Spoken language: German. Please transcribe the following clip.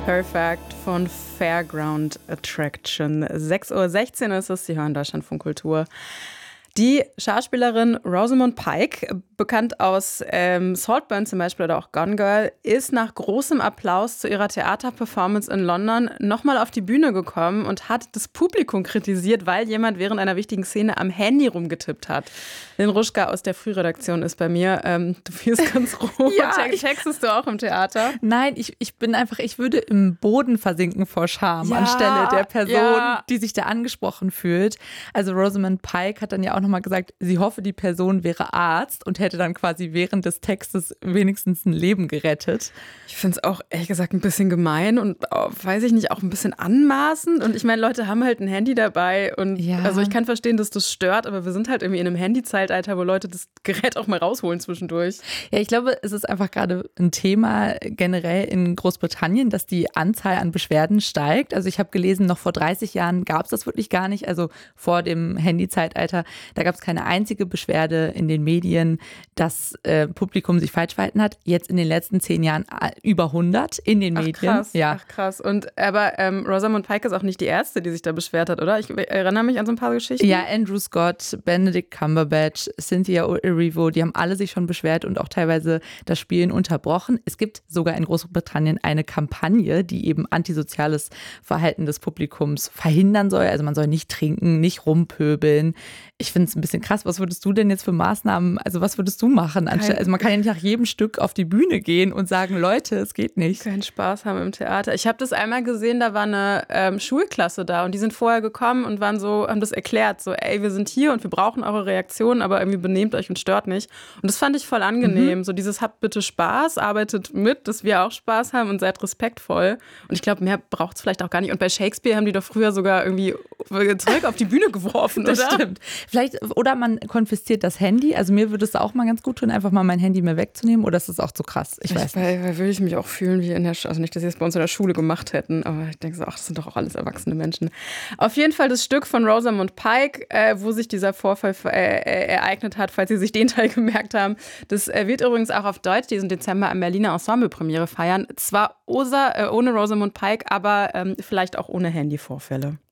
Perfect von Fairground Attraction. 6:16 Uhr ist es, Sie hören Deutschlandfunk Kultur. Die Schauspielerin Rosamund Pike, bekannt aus Saltburn zum Beispiel oder auch Gone Girl, ist nach großem Applaus zu ihrer Theaterperformance in London nochmal auf die Bühne gekommen und hat das Publikum kritisiert, weil jemand während einer wichtigen Szene am Handy rumgetippt hat. Lynn Ruschka aus der Frühredaktion ist bei mir. Du wirst ganz rot. Ja, Textest du auch im Theater? Nein, ich würde im Boden versinken vor Scham anstelle der Person, die sich da angesprochen fühlt. Also Rosamund Pike hat dann ja auch nochmal gesagt, sie hoffe, die Person wäre Arzt und hätte dann quasi während des Textes wenigstens ein Leben gerettet. Ich finde es auch ehrlich gesagt ein bisschen gemein und weiß ich nicht, auch ein bisschen anmaßend. Und ich meine, Leute haben halt ein Handy dabei und also ich kann verstehen, dass das stört, aber wir sind halt irgendwie in einem Handy-Zeitalter, wo Leute das Gerät auch mal rausholen zwischendurch. Ja, ich glaube, es ist einfach gerade ein Thema generell in Großbritannien, dass die Anzahl an Beschwerden steigt. Also ich habe gelesen, noch vor 30 Jahren gab es das wirklich gar nicht, also vor dem Handy-Zeitalter. Da gab es keine einzige Beschwerde in den Medien, dass Publikum sich falsch verhalten hat. Jetzt in den letzten 10 Jahren über 100 in den Medien. Krass, ja. Ach krass. Aber Rosamund Pike ist auch nicht die Erste, die sich da beschwert hat, oder? Ich erinnere mich an so ein paar Geschichten. Ja, Andrew Scott, Benedict Cumberbatch, Cynthia Erivo, die haben alle sich schon beschwert und auch teilweise das Spielen unterbrochen. Es gibt sogar in Großbritannien eine Kampagne, die eben antisoziales Verhalten des Publikums verhindern soll. Also man soll nicht trinken, nicht rumpöbeln. Ich finde es ein bisschen krass. Was würdest du denn jetzt für Maßnahmen, also was würdest du machen? Also man kann ja nicht nach jedem Stück auf die Bühne gehen und sagen, Leute, es geht nicht. Keinen Spaß haben im Theater. Ich habe das einmal gesehen, da war eine Schulklasse da und die sind vorher gekommen und haben das erklärt, so ey, wir sind hier und wir brauchen eure Reaktionen, aber irgendwie benehmt euch und stört nicht. Und das fand ich voll angenehm. So dieses, habt bitte Spaß, arbeitet mit, dass wir auch Spaß haben und seid respektvoll. Und ich glaube, mehr braucht es vielleicht auch gar nicht. Und bei Shakespeare haben die doch früher sogar irgendwie Zeug auf die Bühne geworfen, das oder? Stimmt. Vielleicht, oder man konfisziert das Handy. Also mir würde es auch mal ganz gut tun, einfach mal mein Handy mir wegzunehmen. Oder ist das auch zu krass? Ich weiß nicht. Weil würde ich mich auch fühlen wie also nicht, dass sie es bei uns in der Schule gemacht hätten, aber ich denke so, ach, das sind doch auch alles erwachsene Menschen. Auf jeden Fall das Stück von Rosamund Pike, wo sich dieser Vorfall ereignet hat, falls Sie sich den Teil gemerkt haben. Das wird übrigens auch auf Deutsch diesen Dezember am Berliner Ensemble-Premiere feiern. Zwar ohne Rosamund Pike, aber vielleicht auch ohne Handyvorfälle.